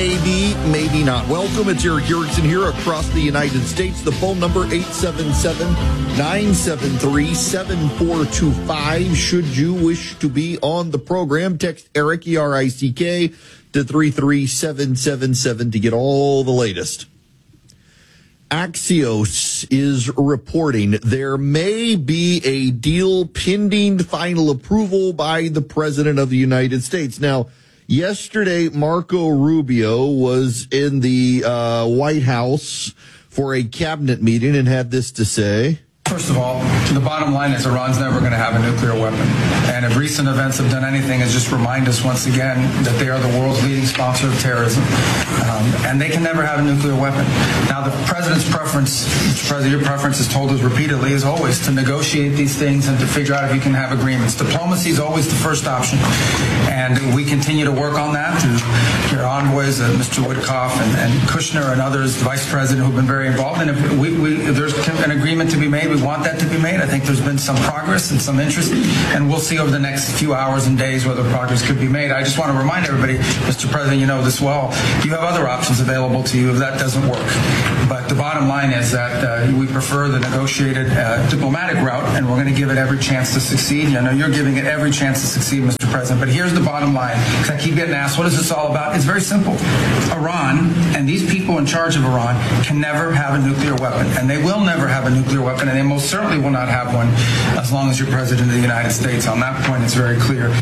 maybe, maybe not. Welcome. It's Eric Erickson here across the United States. The phone number 877-973-7425. Should you wish to be on the program, text Eric, E-R-I-C-K, to 33777 to get all the latest. Axios is reporting there may be a deal pending final approval by the President of the United States. Now, yesterday, Marco Rubio was in the White House for a cabinet meeting and had this to say. First of all, the bottom line is Iran's never going to have a nuclear weapon. And if recent events have done anything, is just remind us once again that they are the world's leading sponsor of terrorism. And they can never have a nuclear weapon. Now, the president's preference, Mr. President, your preference has told us repeatedly, is always to negotiate these things and to figure out if you can have agreements. Diplomacy is always the first option. And we continue to work on that through your envoys, Mr. Witkoff and Kushner and others, the vice president, who've been very involved. And if there's an agreement to be made, we want that to be made. I think there's been some progress and some interest, and we'll see over the next few hours and days whether progress could be made. I just want to remind everybody, Mr. President, you know this well, you have other options available to you if that doesn't work. But the bottom line is that we prefer the negotiated diplomatic route, and we're going to give it every chance to succeed. I know you're giving it every chance to succeed, Mr. President, but here's the bottom line, because I keep getting asked, what is this all about? It's very simple. Iran and these people in charge of Iran can never have a nuclear weapon, and they will never have a nuclear weapon, and they most certainly will not have one as long as you're President of the United States. On that point, it's very clear.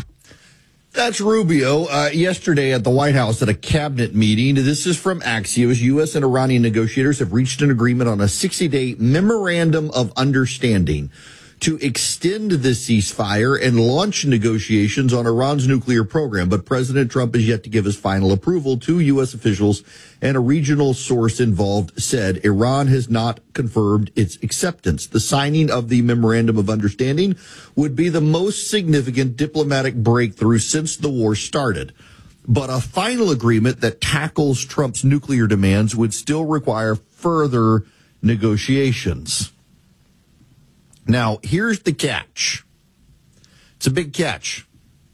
That's Rubio yesterday at the White House at a cabinet meeting. This is from Axios. U.S. and Iranian negotiators have reached an agreement on a 60-day memorandum of understanding to extend the ceasefire and launch negotiations on Iran's nuclear program. But President Trump has yet to give his final approval to U.S. officials, and a regional source involved said Iran has not confirmed its acceptance. The signing of the memorandum of understanding would be the most significant diplomatic breakthrough since the war started. But a final agreement that tackles Trump's nuclear demands would still require further negotiations. Now, here's the catch. It's a big catch.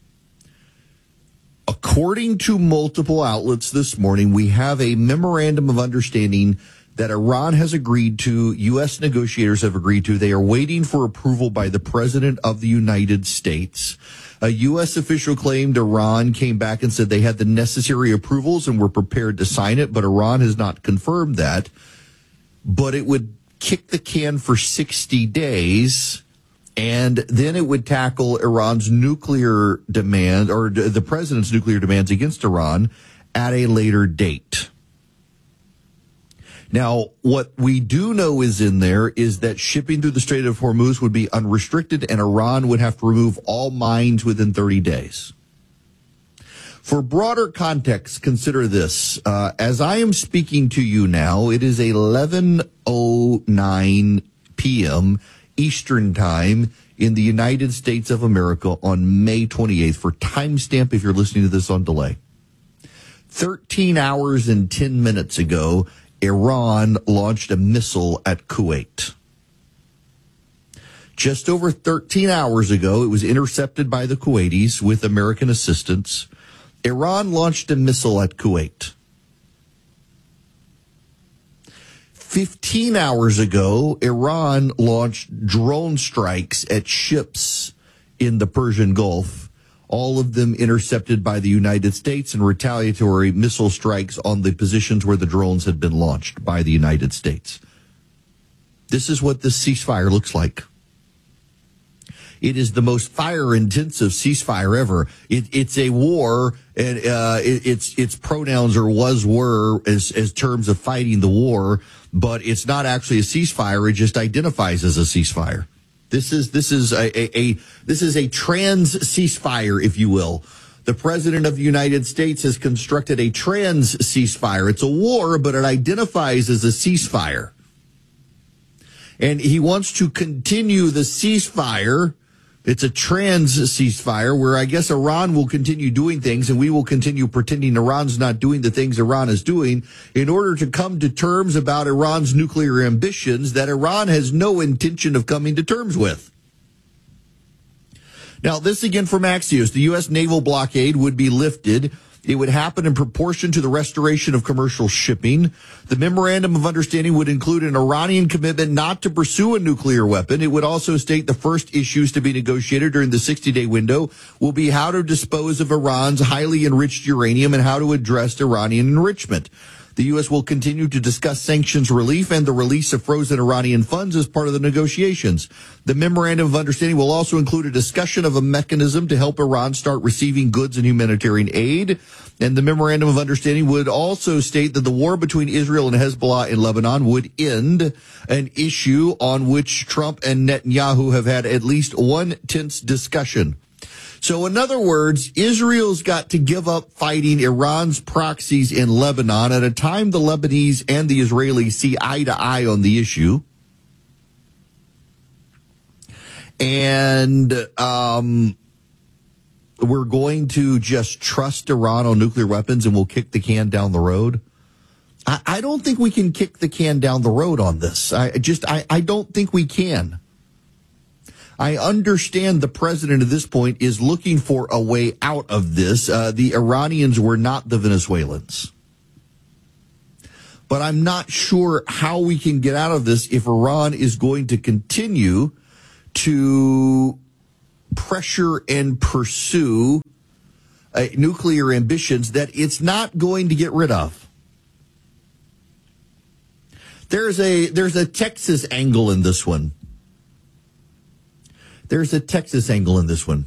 According to multiple outlets this morning, we have a memorandum of understanding that Iran has agreed to, U.S. negotiators have agreed to. They are waiting for approval by the President of the United States. A U.S. official claimed Iran came back and said they had the necessary approvals and were prepared to sign it, but Iran has not confirmed that. But it would kick the can for 60 days, and then it would tackle Iran's nuclear demand, or the president's nuclear demands against Iran at a later date. Now, what we do know is in there is that shipping through the Strait of Hormuz would be unrestricted, and Iran would have to remove all mines within 30 days. For broader context, consider this. As I am speaking to you now, it is 11:09 p.m. Eastern Time in the United States of America on May 28th. For timestamp, if you're listening to this on delay. 13 hours and 10 minutes ago, Iran launched a missile at Kuwait. Just over 13 hours ago, it was intercepted by the Kuwaitis with American assistance. Iran launched a missile at Kuwait. 15 hours ago, Iran launched drone strikes at ships in the Persian Gulf, all of them intercepted by the United States, and retaliatory missile strikes on the positions where the drones had been launched by the United States. This is what this ceasefire looks like. It is the most fire-intensive ceasefire ever. It's a war, and its pronouns are were as terms of fighting the war, but it's not actually a ceasefire. It just identifies as a ceasefire. This is a trans ceasefire, if you will. The President of the United States has constructed a trans ceasefire. It's a war, but it identifies as a ceasefire. And he wants to continue the ceasefire. It's a trans ceasefire where I guess Iran will continue doing things and we will continue pretending Iran's not doing the things Iran is doing in order to come to terms about Iran's nuclear ambitions that Iran has no intention of coming to terms with. Now, this again from Axios. The U.S. naval blockade would be lifted It would happen in proportion to the restoration of commercial shipping. The memorandum of understanding would include an Iranian commitment not to pursue a nuclear weapon. It would also state the first issues to be negotiated during the 60-day window will be how to dispose of Iran's highly enriched uranium and how to address Iranian enrichment. The U.S. will continue to discuss sanctions relief and the release of frozen Iranian funds as part of the negotiations. The memorandum of understanding will also include a discussion of a mechanism to help Iran start receiving goods and humanitarian aid. And the memorandum of understanding would also state that the war between Israel and Hezbollah in Lebanon would end, an issue on which Trump and Netanyahu have had at least one tense discussion. So in other words, Israel's got to give up fighting Iran's proxies in Lebanon at a time the Lebanese and the Israelis see eye to eye on the issue. And we're going to just trust Iran on nuclear weapons and we'll kick the can down the road. I don't think we can kick the can down the road on this. I don't think we can. I understand the president at this point is looking for a way out of this. The Iranians were not the Venezuelans. But I'm not sure how we can get out of this if Iran is going to continue to pressure and pursue nuclear ambitions that it's not going to get rid of. There's a Texas angle in this one. There's a Texas angle in this one.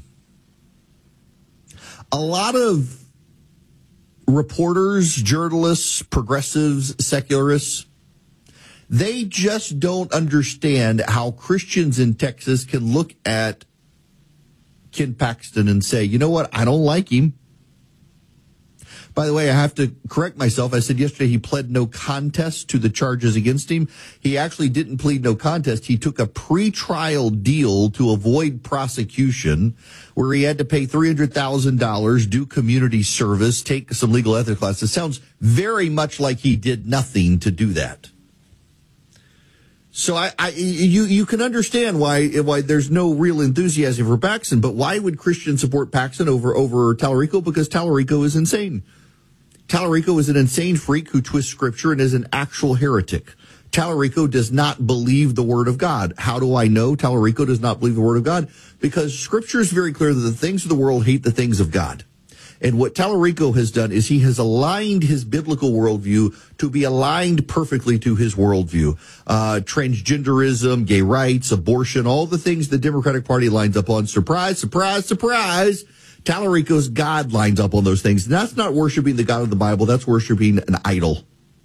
A lot of reporters, journalists, progressives, secularists, they just don't understand how Christians in Texas can look at Ken Paxton and say, you know what, I don't like him. By the way, I have to correct myself. I said yesterday he pled no contest to the charges against him. He actually didn't plead no contest. He took a pretrial deal to avoid prosecution where he had to pay $300,000, do community service, take some legal ethics classes. It sounds very much like he did nothing to do that. So you can understand why there's no real enthusiasm for Paxton, but why would Christians support Paxton over Tallarico? Because Tallarico is insane. Tallarico is an insane freak who twists scripture and is an actual heretic. Tallarico does not believe the word of God. How do I know Tallarico does not believe the word of God? Because scripture is very clear that the things of the world hate the things of God. And what Tallarico has done is he has aligned his biblical worldview to be aligned perfectly to his worldview. Transgenderism, gay rights, abortion, all the things the Democratic Party lines up on. Surprise, surprise, surprise. Tallarico's God lines up on those things. And that's not worshiping the God of the Bible. That's worshiping an idol.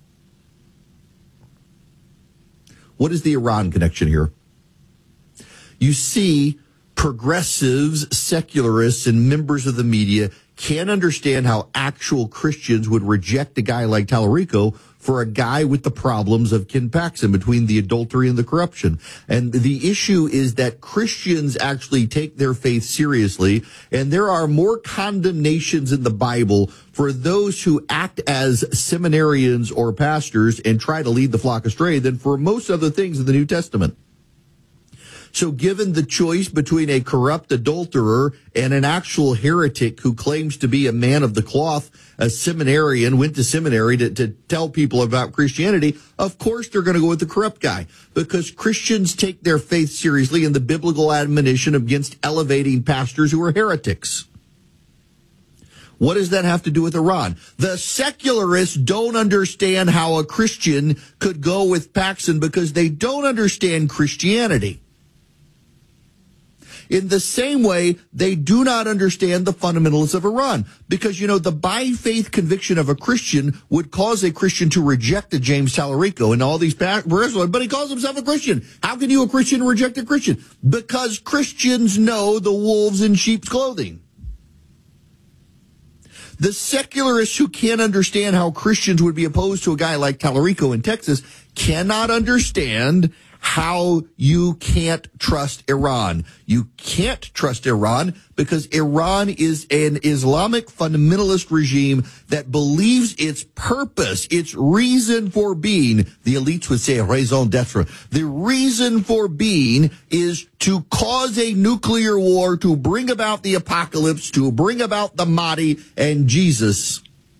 What is the Iran connection here? You see, progressives, secularists, and members of the media can't understand how actual Christians would reject a guy like Tallarico for a guy with the problems of Ken Paxton between the adultery and the corruption. And the issue is that Christians actually take their faith seriously, and there are more condemnations in the Bible for those who act as seminarians or pastors and try to lead the flock astray than for most other things in the New Testament. So given the choice between a corrupt adulterer and an actual heretic who claims to be a man of the cloth, a seminarian, went to seminary to tell people about Christianity, of course they're going to go with the corrupt guy, because Christians take their faith seriously in the biblical admonition against elevating pastors who are heretics. What does that have to do with Iran? The secularists don't understand how a Christian could go with Paxton because they don't understand Christianity. In the same way, they do not understand the fundamentals of Iran. Because, you know, the by-faith conviction of a Christian would cause a Christian to reject a James Tallarico and all these but he calls himself a Christian. How can you, a Christian, reject a Christian? Because Christians know the wolves in sheep's clothing. The secularists who can't understand how Christians would be opposed to a guy like Tallarico in Texas cannot understand how you can't trust Iran. You can't trust Iran because Iran is an Islamic fundamentalist regime that believes its purpose, its reason for being, the elites would say raison d'etre, the reason for being is to cause a nuclear war, to bring about the apocalypse, to bring about the Mahdi and Jesus.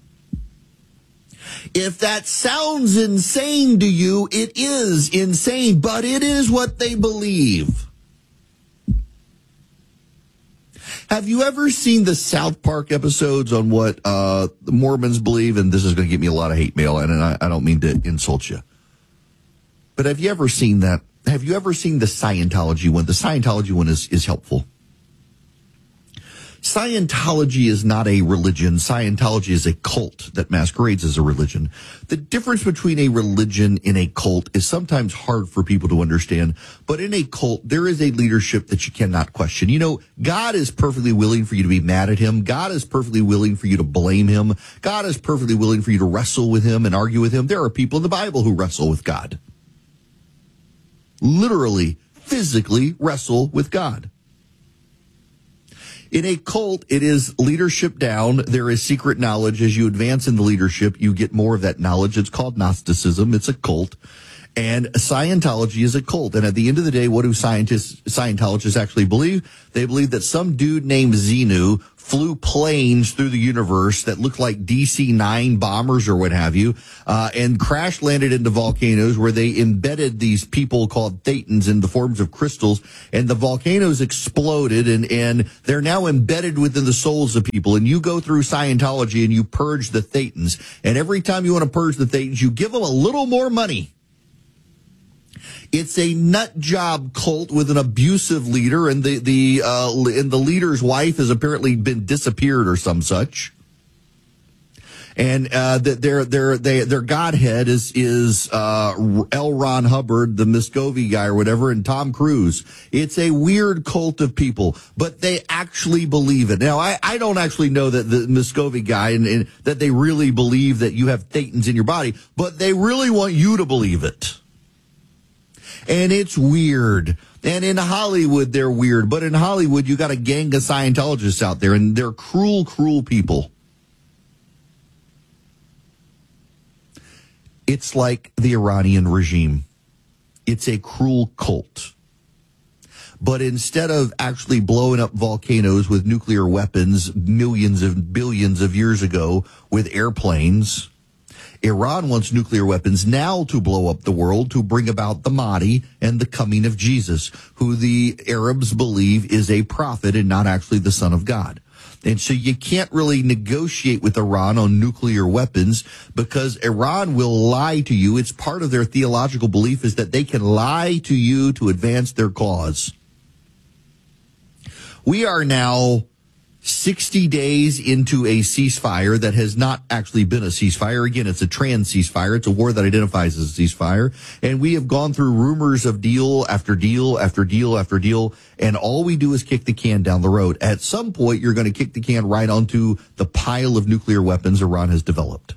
If that sounds insane to you, it is insane, but it is what they believe. Have you ever seen the South Park episodes on what the Mormons believe? And this is going to get me a lot of hate mail, and I don't mean to insult you. But have you ever seen that? Have you ever seen the Scientology one? The Scientology one is helpful. Scientology is not a religion. Scientology is a cult that masquerades as a religion. The difference between a religion and a cult is sometimes hard for people to understand. But in a cult, there is a leadership that you cannot question. You know, God is perfectly willing for you to be mad at him. God is perfectly willing for you to blame him. God is perfectly willing for you to wrestle with him and argue with him. There are people in the Bible who wrestle with God. Literally, physically wrestle with God. In a cult, it is leadership down. There is secret knowledge. As you advance in the leadership, you get more of that knowledge. It's called Gnosticism. It's a cult. And Scientology is a cult. And at the end of the day, what do Scientologists actually believe? They believe that some dude named Xenu flew planes through the universe that looked like DC-9 bombers or what have you, and crash landed into volcanoes where they embedded these people called thetans in the forms of crystals, and the volcanoes exploded, and they're now embedded within the souls of people. And you go through Scientology and you purge the thetans, and every time you want to purge the thetans, you give them a little more money. It's a nut job cult with an abusive leader, and the leader's wife has apparently been disappeared or some such. And their godhead is L. Ron Hubbard, the Muscovy guy or whatever, and Tom Cruise. It's a weird cult of people, but they actually believe it. Now, I don't actually know that the Muscovy guy and that they really believe that you have thetans in your body, but they really want you to believe it. And it's weird. And in Hollywood, they're weird. But in Hollywood, you got a gang of Scientologists out there, and they're cruel, cruel people. It's like the Iranian regime. It's a cruel cult. But instead of actually blowing up volcanoes with nuclear weapons millions of billions of years ago with airplanes, Iran wants nuclear weapons now to blow up the world, to bring about the Mahdi and the coming of Jesus, who the Arabs believe is a prophet and not actually the son of God. And so you can't really negotiate with Iran on nuclear weapons because Iran will lie to you. It's part of their theological belief is that they can lie to you to advance their cause. We are now 60 days into a ceasefire that has not actually been a ceasefire. Again, it's a trans ceasefire. It's a war that identifies as a ceasefire. And we have gone through rumors of deal after deal after deal after deal. And all we do is kick the can down the road. At some point, you're going to kick the can right onto the pile of nuclear weapons Iran has developed.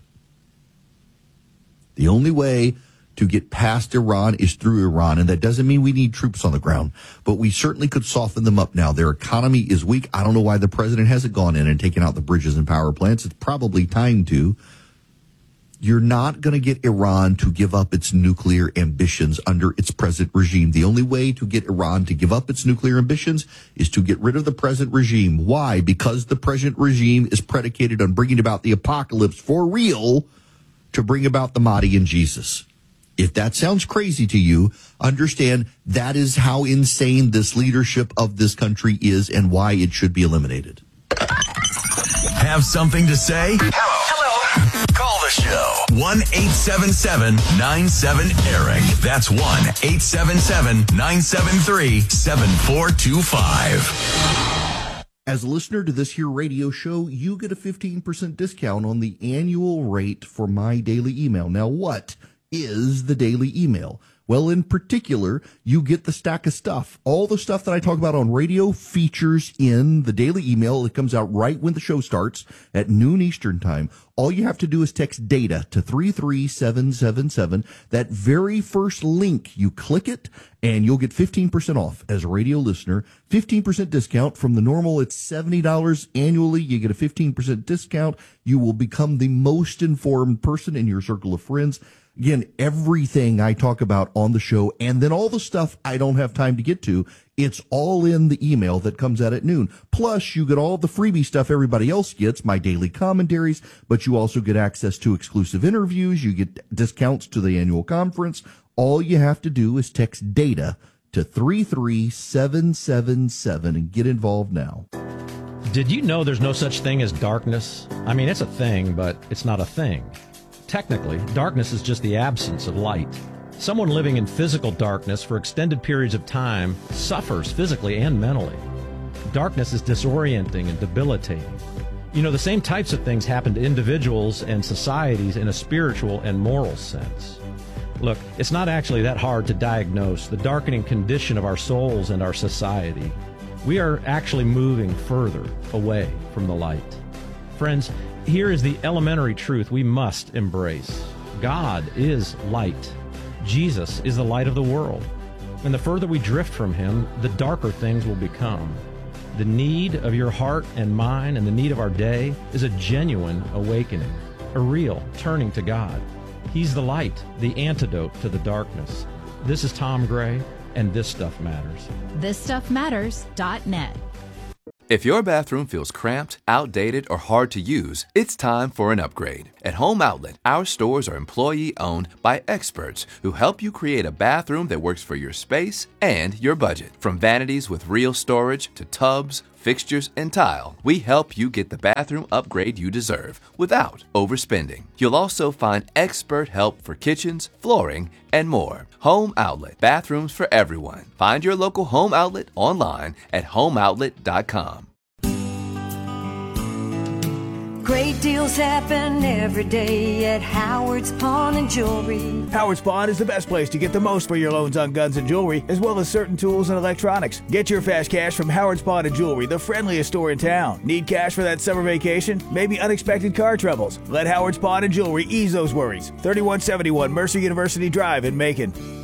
The only way to get past Iran is through Iran, and that doesn't mean we need troops on the ground, but we certainly could soften them up now. Their economy is weak. I don't know why the president hasn't gone in and taken out the bridges and power plants. It's probably time to. You're not going to get Iran to give up its nuclear ambitions under its present regime. The only way to get Iran to give up its nuclear ambitions is to get rid of the present regime. Why? Because the present regime is predicated on bringing about the apocalypse for real to bring about the Mahdi and Jesus. If that sounds crazy to you, understand that is how insane this leadership of this country is and why it should be eliminated. Have something to say? Hello. Call the show. 1-877-97-ERIC. That's 1-877-973-7425. As a listener to this here radio show, you get a 15% discount on the annual rate for my daily email. Now, what is the daily email? Well, in particular, you get the stack of stuff. All the stuff that I talk about on radio features in the daily email. It comes out right when the show starts at noon Eastern time. All you have to do is text DATA to 33777. That very first link, you click it, and you'll get 15% off as a radio listener. 15% discount from the normal. It's $70 annually. You get a 15% discount. You will become the most informed person in your circle of friends. Again, everything I talk about on the show, and then all the stuff I don't have time to get to, it's all in the email that comes out at noon. Plus, you get all the freebie stuff everybody else gets, my daily commentaries, but you also get access to exclusive interviews. You get discounts to the annual conference. All you have to do is text DATA to 33777 and get involved now. Did you know there's no such thing as darkness? I mean, it's a thing, but it's not a thing. Technically, darkness is just the absence of light. Someone living in physical darkness for extended periods of time suffers physically and mentally. Darkness is disorienting and debilitating. You know, the same types of things happen to individuals and societies in a spiritual and moral sense. Look, it's not actually that hard to diagnose the darkening condition of our souls and our society. We are actually moving further away from the light. Friends, here is the elementary truth we must embrace. God is light. Jesus is the light of the world. And the further we drift from him, the darker things will become. The need of your heart and mine and the need of our day is a genuine awakening, a real turning to God. He's the light, the antidote to the darkness. This is Tom Gray, and This Stuff Matters. ThisStuffMatters.net. If your bathroom feels cramped, outdated, or hard to use, it's time for an upgrade. At Home Outlet, our stores are employee-owned by experts who help you create a bathroom that works for your space and your budget. From vanities with real storage to tubs, fixtures, and tile, we help you get the bathroom upgrade you deserve without overspending. You'll also find expert help for kitchens, flooring, and more. Home Outlet, bathrooms for everyone. Find your local Home Outlet online at homeoutlet.com. Great deals happen every day at Howard's Pawn and Jewelry. Howard's Pawn is the best place to get the most for your loans on guns and jewelry, as well as certain tools and electronics. Get your fast cash from Howard's Pawn and Jewelry, the friendliest store in town. Need cash for that summer vacation? Maybe unexpected car troubles? Let Howard's Pawn and Jewelry ease those worries. 3171 Mercer University Drive in Macon.